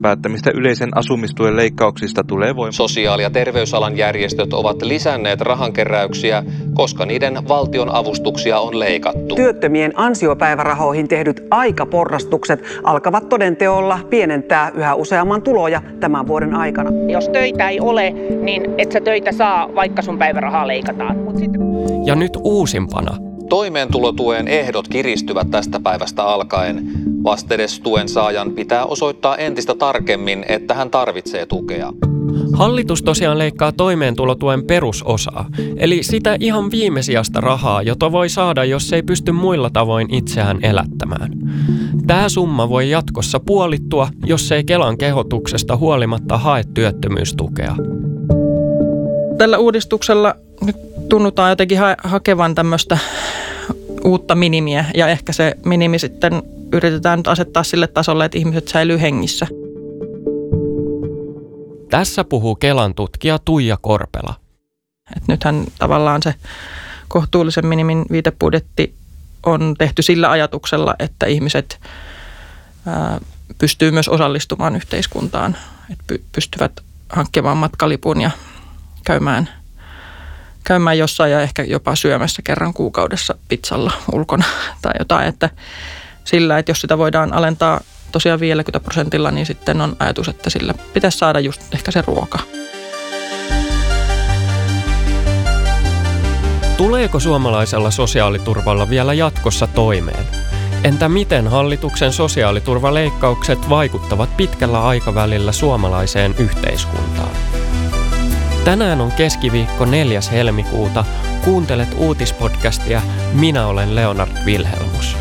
Päättämistä yleisen asumistuen leikkauksista tulee voimaan. Sosiaali- ja terveysalan järjestöt ovat lisänneet rahankeräyksiä, koska niiden valtionavustuksia on leikattu. Työttömien ansiopäivärahoihin tehdyt aikaporrastukset alkavat todenteolla pienentää yhä useamman tuloja tämän vuoden aikana. Jos töitä ei ole, niin et sä töitä saa, vaikka sun päivärahaa leikataan. Ja nyt uusimpana. Toimeentulotuen ehdot kiristyvät tästä päivästä alkaen. Vastedes tuen saajan pitää osoittaa entistä tarkemmin, että hän tarvitsee tukea. Hallitus tosiaan leikkaa toimeentulotuen perusosaa, eli sitä ihan viimesijaista rahaa, jota voi saada, jos ei pysty muilla tavoin itseään elättämään. Tämä summa voi jatkossa puolittua, jos ei Kelan kehotuksesta huolimatta hae työttömyystukea. Tällä uudistuksella nyt tunnutaan jotenkin hakevan tämmöistä uutta minimiä, ja ehkä se minimi sitten yritetään nyt asettaa sille tasolle, että ihmiset säilyy hengissä. Tässä puhuu Kelan tutkija Tuija Korpela. Et nythän tavallaan se kohtuullisen minimin viitebudjetti on tehty sillä ajatuksella, että ihmiset pystyy myös osallistumaan yhteiskuntaan, että pystyvät hankkimaan matkalipun ja käymään jossain ja ehkä jopa syömässä kerran kuukaudessa pizzalla ulkona tai jotain, että sillä, että jos sitä voidaan alentaa tosiaan 50%, niin sitten on ajatus, että sillä pitäisi saada just ehkä se ruoka. Tuleeko suomalaisella sosiaaliturvalla vielä jatkossa toimeen? Entä miten hallituksen sosiaaliturvaleikkaukset vaikuttavat pitkällä aikavälillä suomalaiseen yhteiskuntaan? Tänään on keskiviikko 4. helmikuuta. Kuuntelet uutispodcastia. Minä olen Leonard Wilhelmus.